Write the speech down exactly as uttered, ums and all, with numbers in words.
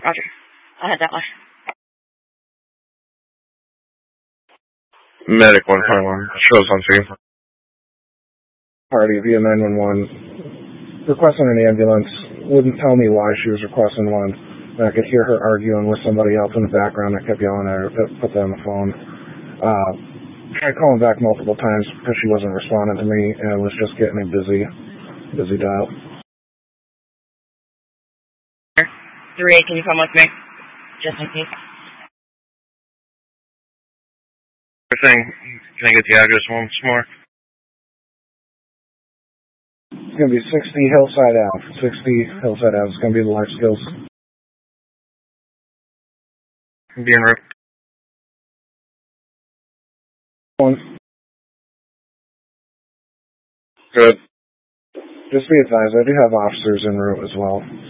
Roger. I'll head that way. Medic one five one. Shows on scene. Party via nine one one. Requesting an ambulance. Wouldn't tell me why she was requesting one. And I could hear her arguing with somebody else in the background. I kept yelling at her, put that on the phone. Uh, tried calling back multiple times because she wasn't responding to me and was just getting a busy, busy dial. three eight, can you come with me? Just in case. Thing. Can I get the address once more? It's going to be sixty Hillside Ave. sixty Hillside Ave. It's going to be the life skills. Being ripped. One. Good. Just be advised, I do have officers en route as well.